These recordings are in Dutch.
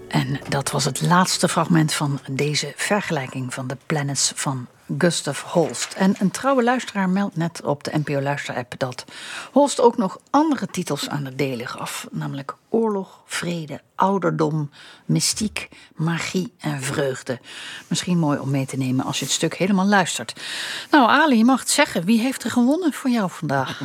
En dat was het laatste fragment van deze vergelijking van de Planets van Gustav Holst. En een trouwe luisteraar meldt net op de NPO-luisterapp dat Holst ook nog andere titels aan de delen gaf. Namelijk Oorlog, Vrede, Ouderdom, Mystiek, Magie en Vreugde. Misschien mooi om mee te nemen als je het stuk helemaal luistert. Nou, Ali, je mag het zeggen. Wie heeft er gewonnen voor jou vandaag?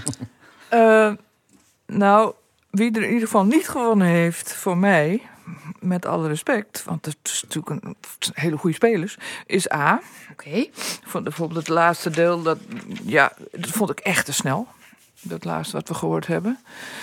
Nou, wie er in ieder geval niet gewonnen heeft voor mij, met alle respect, want het is natuurlijk een hele goede spelers, is A. Oké. Vond bijvoorbeeld het laatste deel, dat vond ik echt te snel. Dat laatste wat we gehoord hebben.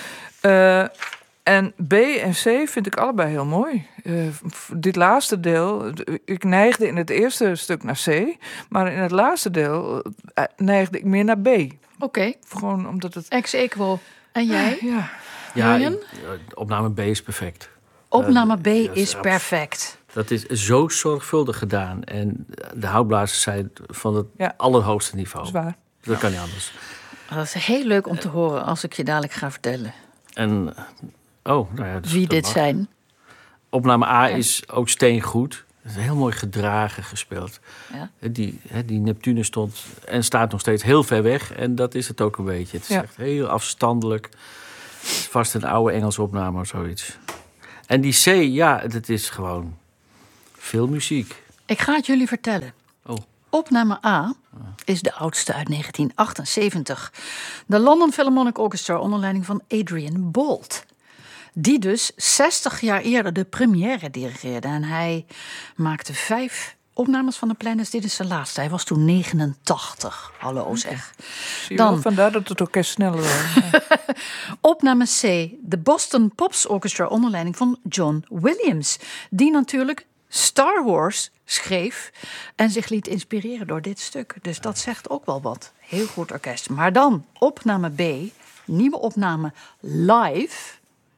En B en C vind ik allebei heel mooi. Dit laatste deel, ik neigde in het eerste stuk naar C, maar in het laatste deel neigde ik meer naar B. Oké. Gewoon omdat het... Ex aequo. En jij? Ja. Ja, opname B is perfect. Opname B is perfect. Dat is zo zorgvuldig gedaan. En de houtblazers zijn van het allerhoogste niveau. Dat is waar. Dat kan niet anders. Dat is heel leuk om te horen als ik je dadelijk ga vertellen En, wie dit zijn. Opname A is ook steengoed. Het is heel mooi gedragen gespeeld. Ja. Die Neptune stond en staat nog steeds heel ver weg. En dat is het ook een beetje. Het is echt heel afstandelijk. Vast een oude Engelse opname of zoiets. En die C, dat is gewoon veel muziek. Ik ga het jullie vertellen. Oh. Opname A is de oudste uit 1978. De London Philharmonic Orchestra onder leiding van Adrian Boult. Die dus 60 jaar eerder de première dirigeerde. En hij maakte 5 opnames van de Planets. Dit is zijn laatste. Hij was toen 89. Hallo zeg. Vandaar dat het orkest sneller was. Opname C. De Boston Pops Orchestra onder leiding van John Williams. Die natuurlijk Star Wars schreef en zich liet inspireren door dit stuk. Dus dat zegt ook wel wat. Heel goed orkest. Maar dan opname B. Nieuwe opname live.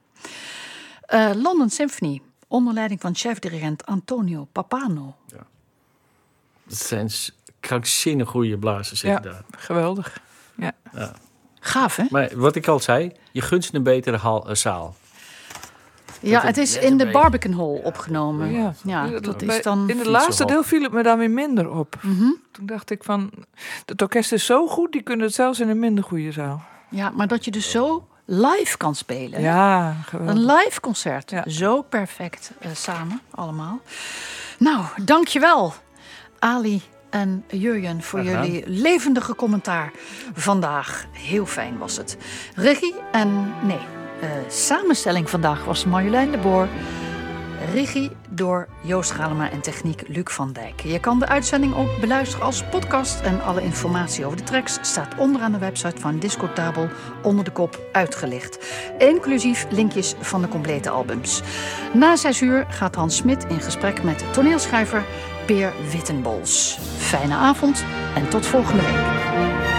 London Symphony onder leiding van chefdirigent Antonio Pappano. Ja. Dat zijn krankzinnig goede blazers inderdaad. Geweldig. Ja. Gaaf, hè? Maar wat ik al zei, je gunst een betere zaal. Ja, het is in de Barbican Hall opgenomen. Ja, dat is dan... In het laatste deel viel het me dan weer minder op. Mm-hmm. Toen dacht ik van, het orkest is zo goed, die kunnen het zelfs in een minder goede zaal. Ja, maar dat je dus zo live kan spelen. Ja, geweldig. Een live concert. Ja. Zo perfect samen, allemaal. Nou, dankjewel, Ali en Jurjen, voor jullie levendige commentaar vandaag. Heel fijn was het. Regie samenstelling vandaag was Marjolein de Boer. Regie door Joost Galema en techniek Luc van Dijk. Je kan de uitzending ook beluisteren als podcast en alle informatie over de tracks staat onderaan de website van Discotabel onder de kop uitgelicht. Inclusief linkjes van de complete albums. Na 6:00 gaat Hans Smit in gesprek met toneelschrijver Peer Wittenbols. Fijne avond en tot volgende week.